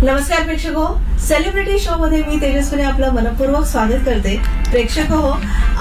नमस्कार प्रेक्षक हो, सेलिब्रिटी शो मध्ये मी तेजस्विनी आपलं मनपूर्वक स्वागत करते. प्रेक्षक हो,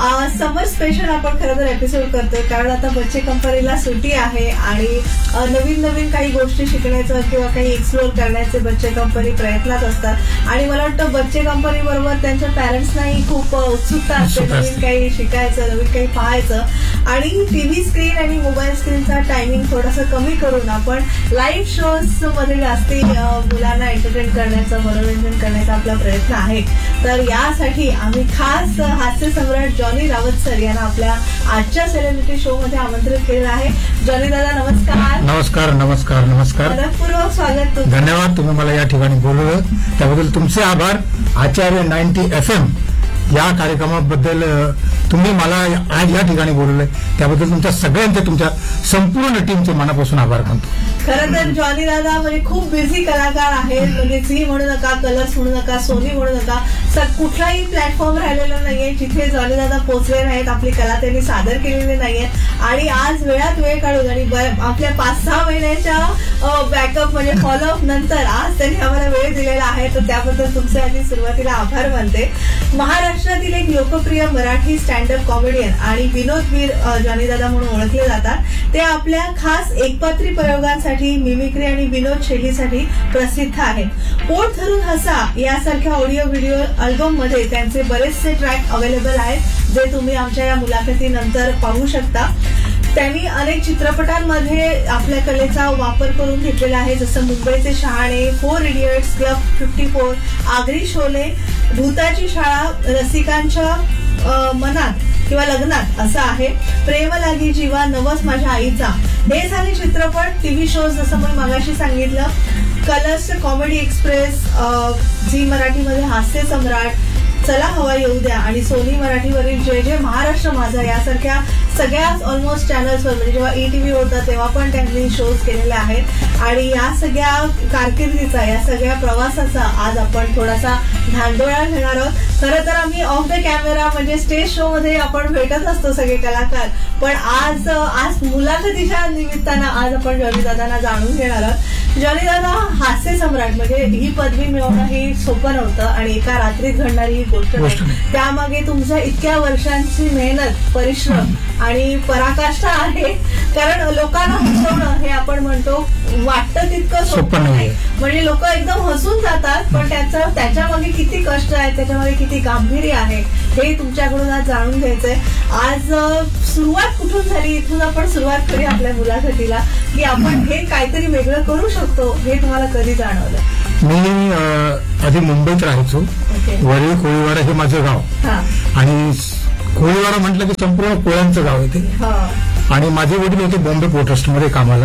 समर स्पेशल आपण खरं तर एपिसोड करतोय कारण आता बच्चे कंपनीला सुट्टी आहे आणि नवीन नवीन काही गोष्टी शिकण्याचं किंवा काही एक्सप्लोर करण्याचे बच्चे कंपनी प्रयत्नात असतात आणि मला वाटतं बच्चे कंपनी बरोबर त्यांच्या पॅरेंट्सनाही खूप उत्सुकता असते नवीन काही शिकायचं, नवीन काही पाहायचं. आणि टीव्ही स्क्रीन आणि मोबाईल स्क्रीनचा टायमिंग थोडासा कमी करून आपण लाईव्ह शोज मध्ये जास्ती मुलांना एंटरटेन करण्याचं, मनोरंजन करण्याचा आपला प्रयत्न आहे. तर यासाठी आम्ही खास हास्य सम्राट जॉनी रावत सर यांना आपल्या आजच्या सेलिब्रिटी शो मध्ये आमंत्रित केलं आहे. जॉनी दादा नमस्कार. नमस्कार नमस्कार नमस्कार. मनपूर्वक स्वागत. धन्यवाद, तुम्ही मला या ठिकाणी बोलवलं त्याबद्दल तुमचे आभार. आचार्य 90 FM या कार्यक्रमाबद्दल तुम्ही मला आज या ठिकाणी बोलवलंय त्याबद्दल तुमच्या सगळ्यांचे, तुमच्या संपूर्ण टीमचे मनापासून आभार मानतो. खरं तर जॉनी दादा म्हणजे खूप बिझी कलाकार आहेत. म्हणजे झी म्हणू नका, कलर्स म्हणू नका, सोनी म्हणू नका, कुठलाही प्लॅटफॉर्म राहिलेला नाहीये जिथे जॉनी दादा पोहोचले नाहीत, आपली कला त्यांनी सादर केलेली नाहीये. आणि आज वेळात वेळ काढून आणि आपल्या 5-6 महिन्याच्या बॅकअप म्हणजे फॉलोअप नंतर आज त्यांनी आम्हाला वेळ दिलेला आहे. तर त्याबद्दल तुमचे आधी सुरुवातीला आभार मानते. महाराष्ट्रातील एक लोकप्रिय मराठी स्टँडअप कॉमेडियन आणि विनोदवीर जॉनी दादा म्हणून ओळखले जातात. ते आपल्या खास एकपात्री प्रयोगांसाठी, मिमिक्री आणि विनोद शैलीसाठी प्रसिद्ध आहेत. पोट धरून हसा यासारख्या ऑडिओ व्हिडिओ अल्बम मध्ये त्यांचे बरेचसे ट्रॅक अवेलेबल आहेत जे तुम्ही आमच्या या मुलाखतीनंतर पाहू शकता. त्यांनी अनेक चित्रपटांमध्ये आपल्या कलेचा वापर करून घेतलेला आहे, जसं मुंबईचे शहाणे, 4 इडियट्स, क्लब 54, आगरी शोले, भूताची शाळा, रसिकांच्या मनात किंवा लग्नात असं आहे, प्रेम लागी जीवा, नवस माझ्या आईचा. हे झाले चित्रपट. टीव्ही शोज जसं मी मगाशी सांगितलं, कलर्स कॉमेडी एक्सप्रेस, झी मराठीमध्ये हास्य सम्राट, चला हवा येऊ द्या आणि सोनी मराठीवरील जय जय महाराष्ट्र माझा यासारख्या सगळ्याच ऑलमोस्ट चॅनल्सवर, म्हणजे जेव्हा ETV होता तेव्हा पण त्यांनी शोज केलेले आहेत. आणि या सगळ्या कारकिर्दीचा, या सगळ्या प्रवासाचा आज आपण थोडासा धांडोळा घेणार आहोत. खरं तर आम्ही ऑफ द कॅमेरा म्हणजे स्टेज शो मध्ये आपण भेटत असतो सगळे कलाकार, पण आज मुलाखतीच्या निमित्तानं आज आपण जॉनी दादांना जाणून घेणार आहोत. जॉनी दादा हास्य सम्राट म्हणजे ही पदवी मिळवणं ही सोपं नव्हतं आणि एका रात्रीत घडणारी ही गोष्ट नाही. त्यामागे तुमच्या इतक्या वर्षांची मेहनत, परिश्रम आणि पराकाष्ठा आहे. कारण लोकांना हसवणं हे आपण म्हणतो वाटतं तितकं सोपं नाही. म्हणजे लोक एकदम हसून जातात, पण त्याच्यामागे किती कष्ट आहे, त्याच्यामागे किती गांभीर्य आहे हे तुमच्याकडून आज जाणून घ्यायचंय. आज सुरुवात कुठून झाली इथून आपण सुरुवात करूया आपल्या मुलाखतीला, की आपण हे काहीतरी वेगळं करू शकतो. हे तुम्हाला कधी जाणवलं? मी आधी मुंबईत राहायचो. वरळी कोळीवाडा हे माझं गाव आणि कोळीवाडा म्हटलं की संपूर्ण कोळ्यांचं गाव आहे ते. आणि माझे वडील होते बॉम्बे पोर्ट ट्रस्टमध्ये कामाला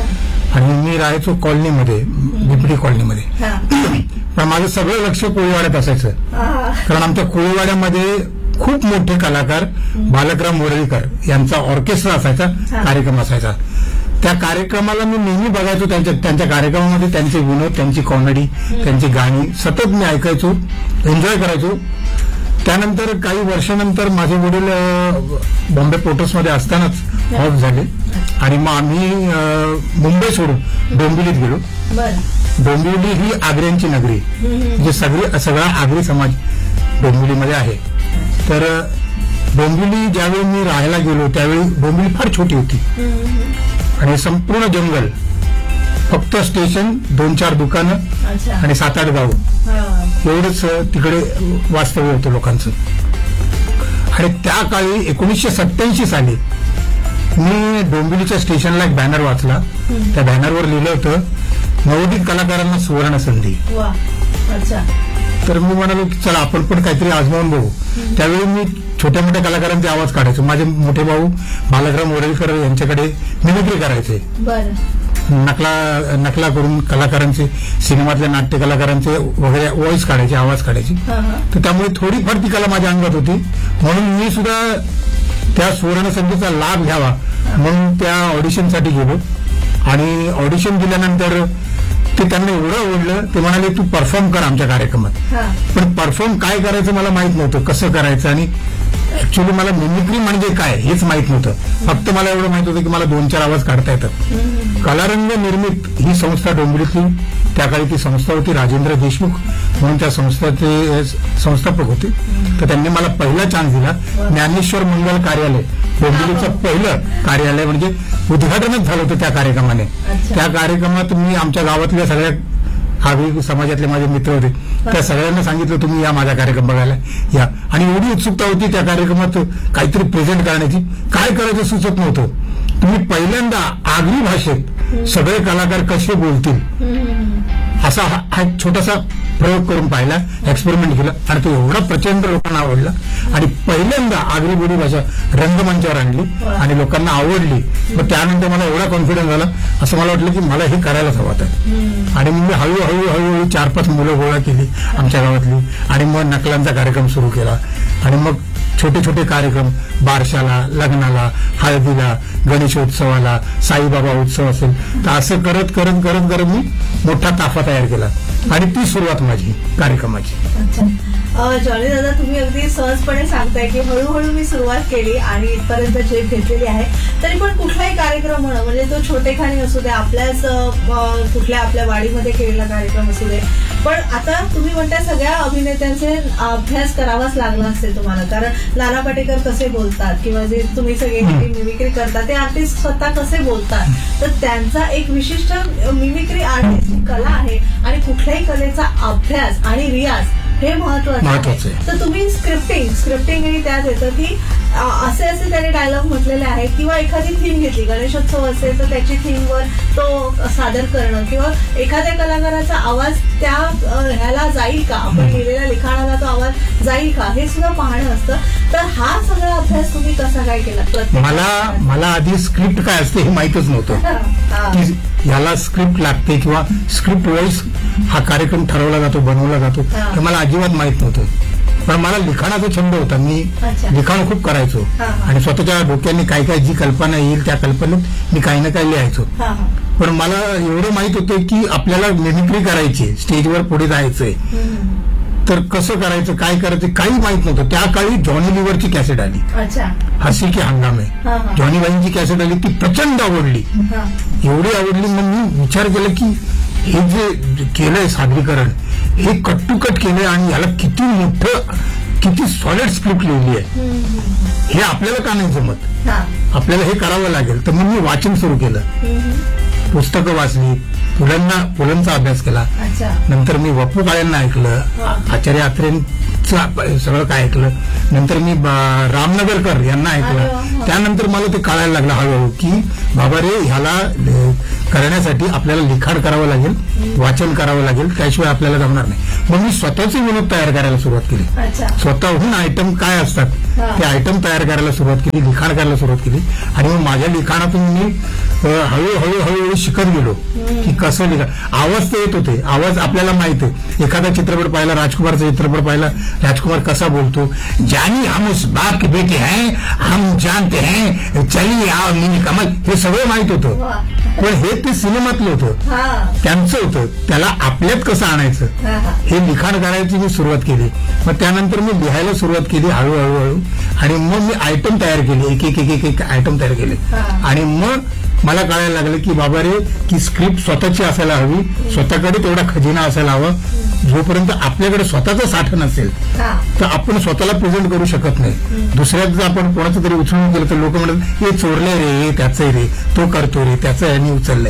आणि मी राहायचो कॉलनीमध्ये, बिपडी कॉलनीमध्ये. पण माझं सगळं लक्ष कोळीवाड्यात असायचं कारण आमच्या कोळीवाड्यामध्ये खूप मोठे कलाकार बालकराम वरळीकर यांचा ऑर्केस्ट्रा असायचा, कार्यक्रम असायचा. त्या कार्यक्रमाला मी नेहमी बघायचो. त्यांच्या कार्यक्रमामध्ये त्यांचे विनोद, त्यांची कॉमेडी, त्यांची गाणी सतत मी ऐकायचो, एन्जॉय करायचो. त्यानंतर काही वर्षानंतर माझे वडील बॉम्बे पोर्टर्समध्ये असतानाच ऑफ झाले आणि मग आम्ही मुंबई सोडून डोंबिवलीत गेलो. डोंबिवली ही आग्र्यांची नगरी, म्हणजे सगळा आगरी समाज डोंबिवलीमध्ये आहे. तर डोंबिवली ज्यावेळी मी राहायला गेलो त्यावेळी डोंबिवली फार छोटी होती आणि संपूर्ण जंगल, फक्त स्टेशन, 2-4 दुकानं आणि 7-8 गावं एवढंच तिकडे वास्तव्य होतं लोकांचं. आणि त्या काळी 1987 साली मी डोंबिवलीच्या स्टेशनला एक बॅनर वाचला. त्या बॅनरवर लिहिलं होतं, नवोदित कलाकारांना सुवर्ण संधी. तर मी म्हणालो की चला आपण पण काहीतरी आजमावून बघू. त्यावेळी मी छोट्या मोठ्या कलाकारांचे आवाज काढायचो. माझे मोठे भाऊ बालकराम वरळीकर यांच्याकडे मिमिक्री करायचे, नकला करून कलाकारांचे, सिनेमातल्या नाट्य कलाकारांचे वगैरे व्हॉइस काढायचे, आवाज काढायचे. तर त्यामुळे थोडीफार ती कला माझ्या अंगात होती. म्हणून मी सुद्धा त्या सुवर्ण संधीचा लाभ घ्यावा म्हणून त्या ऑडिशनसाठी गेलो. आणि ऑडिशन दिल्यानंतर ते त्यांना एवढं आवडलं, ते म्हणाले तू परफॉर्म कर आमच्या कार्यक्रमात. पण परफॉर्म काय करायचं मला माहित नव्हतं, कसं करायचं. आणि ऍक्च्युली मला मिमिक्री म्हणजे काय हेच माहित नव्हतं. फक्त मला एवढं माहित होतं की मला 2-4 आवाज काढता येतात. कलारंग निर्मित ही संस्था डोंबिवलीतली त्या काळी ती संस्था होती, राजेंद्र देशमुख म्हणून त्या संस्थेचे संस्थापक होते. तर त्यांनी मला पहिला चान्स दिला. ज्ञानेश्वर मंगल कार्यालय, डोंबिवलीचं पहिलं कार्यालय, म्हणजे उद्घाटनच झालं होतं त्या कार्यक्रमाने. त्या कार्यक्रमात मी आमच्या गावातल्या सगळ्या आगरी समाजातले माझे मित्र होते, त्या सगळ्यांना सांगितलं तुम्ही या माझा कार्यक्रम बघायला या. आणि एवढी उत्सुकता होती त्या कार्यक्रमात काहीतरी प्रेझेंट करण्याची, काय करायचं सुचत नव्हतं. तुम्ही पहिल्यांदा आगरी भाषेत सगळे कलाकार कसे बोलतील असा हा एक छोटासा प्रयोग करून पाहिला, एक्सपेरिमेंट केला आणि तो एवढा प्रचंड लोकांना आवडला. आणि पहिल्यांदा आगरी बोली भाषा रंगमंचावर आणली आणि लोकांना आवडली. मग त्यानंतर मला एवढा कॉन्फिडन्स झाला, असं मला वाटलं की मला हे करायलाच हवं होतं. आणि मी हळूहळू 4-5 मुलं गोळा केली आमच्या गावातली आणि मग नकलांचा कार्यक्रम सुरू केला. आणि मग छोटे छोटे कार्यक्रम, बारशाला, लग्नाला, हळदीला, गणेशोत्सवाला, साईबाबा उत्सव असेल, तर असं करत करत करत करत मी मोठा ताफा तयार केला आणि ती सुरुवात माझी कार्यक्रमाची. जॉनी दादा, तुम्ही अगदी सहजपणे सांगताय की हळूहळू मी सुरुवात केली आणि इथपर्यंत झेप घेतलेली आहे. तरी पण कुठलाही कार्यक्रम म्हणा, म्हणजे तो छोटेखानी असू दे, आपल्याच कुठल्या आपल्या वाडीमध्ये केलेला कार्यक्रम असू दे, पण आता तुम्ही म्हणताय सगळ्या अभिनेत्यांचे अभ्यास करावाच लागला असेल तुम्हाला. कारण नाना पाटेकर कसे बोलतात किंवा जे तुम्ही सगळे मिमिक्री करता ते आर्टिस्ट स्वतः कसे बोलतात, तर त्यांचा एक विशिष्ट मिमिक्री आर्टिस्टची कला आहे आणि कुठल्याही कलेचा अभ्यास आणि रियाज हे महत्वाचं आहे. तर तुम्ही स्क्रिप्टिंग आणि त्यात येतं की असे त्याने डायलॉग म्हटलेले आहेत किंवा एखादी थीम घेतली, गणेशोत्सव असेल तर त्याची थीमवर तो सादर करणं किंवा एखाद्या कलाकाराचा आवाज त्या ह्याला जाईल का, आपण लिहिलेल्या लिखाणाला तो आवाज जाईल का, हे सुद्धा पाहणं असतं. तर हा सगळा अभ्यास तुम्ही कसा काय केला? मला आधी स्क्रिप्ट काय असते हे माहितच नव्हतं. ह्याला स्क्रिप्ट लागते किंवा स्क्रिप्ट वाईज हा कार्यक्रम ठरवला जातो, बनवला जातो, हे मला अजिबात माहित नव्हतं. पण मला लिखाणाचा छंद होता, मी लिखाण खूप करायचो आणि स्वतःच्या डोक्याने काय जी कल्पना येईल त्या कल्पनेत मी काही ना काही लिहायचो. पण मला एवढं माहित होतं की आपल्याला मिमिक्री करायची, स्टेजवर पुढे जायचंय, तर कसं करायचं, काय करायचं काही माहित नव्हतं. त्या काळी जॉनी लिव्हरची कॅसेट आली, हसी की हंगामे, जॉनी बाईंची कॅसेट आली, ती प्रचंड आवडली. एवढी आवडली मग मी विचार केला की हे जे केलंय सादरीकरण हे कट टू कट केलंय आणि याला किती मोठं, किती सॉलिड स्क्रिप्ट लिहिली आहे, हे आपल्याला का नाही जमत, आपल्याला हे करावं लागेल. तर मग मी वाचन सुरू केलं, पुस्तकं वाचली, पुलंचा अभ्यास केला, नंतर मी वपू काळ्यांना ऐकलं, आचार्य अत्रेंचं सगळं काय ऐकलं, नंतर मी रामनगरकर यांना ऐकलं. त्यानंतर मला ते कळायला लागलं हळूहळू की बाबा रे, ह्याला करण्यासाठी आपल्याला लिखाण करावं लागेल, वाचन करावं लागेल, त्याशिवाय आपल्याला जमणार नाही. मग मी स्वतःचे विनोद तयार करायला सुरुवात केली, स्वतःहून आयटम काय असतात ते आयटम तयार करायला सुरुवात केली, लिखाण करायला सुरुवात केली. आणि मग माझ्या लिखाणातून मी हळूहळू शिकत गेलो की कसं लिखा. आवाज तर येत होते, आवाज आपल्याला माहित आहे. एखादा चित्रपट पाहिला, राजकुमारचा चित्रपट पाहिला, राजकुमार कसा बोलतो, जानी हम उस बाप के बेटे हैं, हम जानते हैं, चलिए आओ मिनी कमल, हे सगळं माहित होतं. पण हे ते सिनेमातलं होतं, त्यांचं होतं, त्याला आपल्यात कसं आणायचं हे लिखाण करायची मी सुरुवात केली. मग त्यानंतर मी लिहायला सुरुवात केली हळूहळू आणि मग मी आयटम तयार केले, एक आयटम तयार केले. आणि मग मला कळायला लागलं की बाबा रे, की स्क्रिप्ट स्वतःची असायला हवी, स्वतःकडे तेवढा खजिना असायला हवा. जोपर्यंत आपल्याकडे स्वतःचं साठण असेल तर आपण स्वतःला प्रेझेंट करू शकत नाही. दुसऱ्याचं आपण कोणाचं तरी उचलून गेलं तर लोक म्हणतात हे चोरले रे, त्याचं रे, तो करतो रे, त्याचं यांनी उचललंय,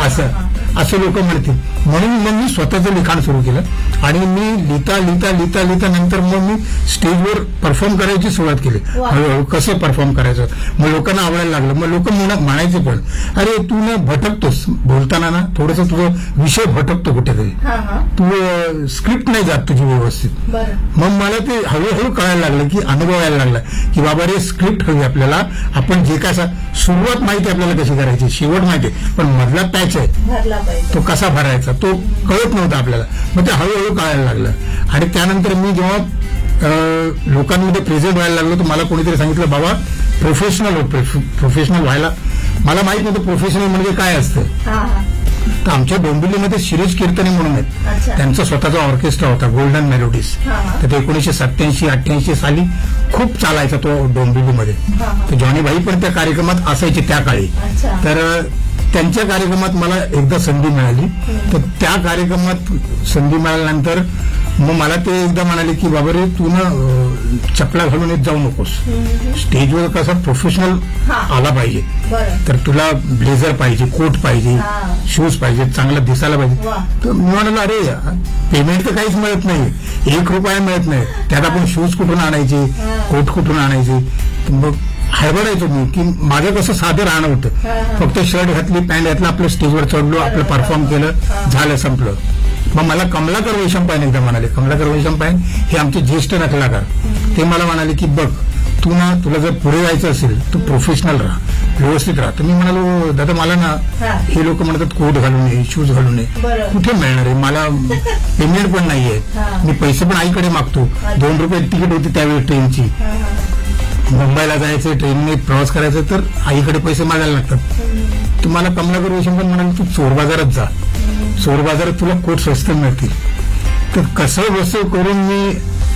असं लोक म्हणतील. म्हणून मग मी स्वतःचं लिखाण सुरू केलं आणि मी लिहिता नंतर मग मी स्टेजवर परफॉर्म करायची सुरुवात केली. हळूहळू कसं परफॉर्म करायचं, मग लोकांना आवडायला लागलं. मग लोक म्हणायचे पण, अरे तू ना भटकतोस बोलताना, ना थोडंसं तुझं विषय भटकतो कुठेतरी, तू स्क्रिप्ट नाही जात तुझी व्यवस्थित. मग मला ते हळूहळू कळायला लागलं की अनुभव यायला लागला की बाबा रे, स्क्रिप्ट हवी आपल्याला. आपण जे काय सुरुवात माहिती आपल्याला कशी करायची, शेवट माहिती, पण मधला पॅच आहे तो कसा भरायचा तो कळत नव्हता आपल्याला. मग ते हळूहळू कळायला लागलं. आणि त्यानंतर मी जेव्हा लोकांमध्ये प्रेझेंट व्हायला लागलो तर मला कोणीतरी सांगितलं, बाबा प्रोफेशनल व्हायला. मला माहित नव्हतं प्रोफेशनल म्हणजे काय असतं. तर आमच्या डोंबिवलीमध्ये शिरीष कीर्तने म्हणून आहेत, त्यांचा स्वतःचा ऑर्केस्ट्रा होता, गोल्डन मेलोडीज. तर ते 1987-88 साली खूप चालायचा तो डोंबिवलीमध्ये. तर जॉनी भाई पण त्या कार्यक्रमात असायचे त्या काळी. तर त्यांच्या कार्यक्रमात मला एकदा संधी मिळाली. तर त्या कार्यक्रमात संधी मिळाल्यानंतर मग मला ते एकदा म्हणाले की बाबा रे तू ना चपला घालून येत जाऊ नकोस, स्टेजवर कसा प्रोफेशनल आला पाहिजे, तर तुला ब्लेझर पाहिजे, कोट पाहिजे, शूज पाहिजे, चांगला दिसायला पाहिजे. तर मी म्हणालो अरे पेमेंट तर काहीच मिळत नाही, ₹1 मिळत नाही, त्यात आपण शूज कुठून आणायचे, कोट कुठून आणायचे. मग हरबडायचो मी की माझं कसं साधं राहणं होतं, फक्त शर्ट घातली, पॅन्ट घातलं, आपलं स्टेजवर चढलो, आपलं परफॉर्म केलं, झालं, संपलं. मग मला कमलाकर वैशंपायन एकदा म्हणाले, कमलाकर वैशंपायन हे आमचे ज्येष्ठ नकलाकार, ते मला म्हणाले की बघ तू ना तुला जर पुढे जायचं असेल तू प्रोफेशनल राहा, व्यवस्थित राहा. तर मी म्हणालो दादा मला ना हे लोक म्हणतात कोट घालून ये, शूज घालून ये, कुठे मिळणार आहे, मला पेमेंट पण नाहीये, मी पैसे पण आईकडे मागतो. ₹2 तिकीट होती त्यावेळी ट्रेनची, मुंबईला जायचं, ट्रेनने प्रवास करायचा, तर आईकडे पैसे मागायला लागतात. तर मला कमलाकर वैशंपायन म्हणाले तू चोर बाजारात जा, चोर बाजारात तुला कोट स्वस्त मिळतील. तर कसं वस्तू करून मी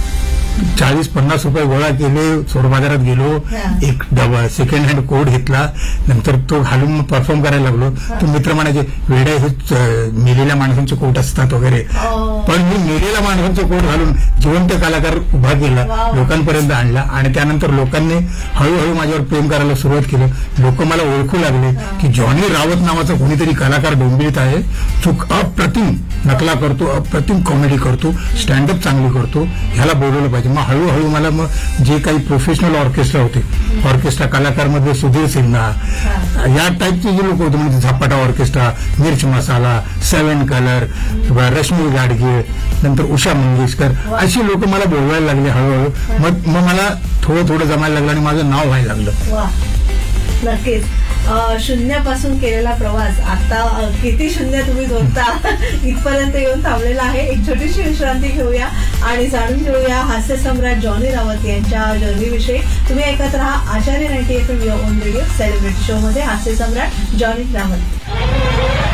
₹40-50 गोळा केले, चोर बाजारात गेलो, एक सेकंड हँड कोट घेतला, नंतर तो घालून परफॉर्म करायला लागलो. तर मित्र म्हणायचे वेड्या हे मेलेल्या माणसांचे कोट असतात वगैरे, पण मी मेलेल्या माणसांचे कोट घालून जिवंत कलाकार उभा केला, लोकांपर्यंत आणला. आणि त्यानंतर लोकांनी हळूहळू माझ्यावर प्रेम करायला सुरुवात केलं. लोक मला ओळखू लागले की जॉनी रावत नावाचा कोणीतरी कलाकार डोंबिवलीत आहे, तो अप्रतिम नकला करतो, अप्रतिम कॉमेडी करतो, स्टँडअप चांगली करतो, ह्याला बोलवलं पाहिजे. मग हळूहळू मला मग जे काही प्रोफेशनल ऑर्केस्ट्रा होते, ऑर्केस्ट्रा कलाकार मध्ये सुधीर सिन्हा या टाईपचे जे लोक होते, म्हणजे झपाटा ऑर्केस्ट्रा, मिर्च मसाला, 7 कलर, रश्मी गाडगे, नंतर उषा मंगेशकर, अशी लोक मला बोलवायला लागले हळूहळू. मग मला थोडं थोडं जमायला लागलं आणि माझं नाव व्हायला लागलं. नक्कीच शून्यापासून केलेला प्रवास आता किती शून्य तुम्ही जोडता इथपर्यंत येऊन थांबलेला आहे. एक छोटीशी विश्रांती घेऊया आणि जाणून घेऊया हास्य सम्राट जॉनी रावत यांच्या जर्नीविषयी. तुम्ही ऐकत राहा आचार्य 90 FM on radio celebrity show मध्ये हास्य सम्राट जॉनी रावत.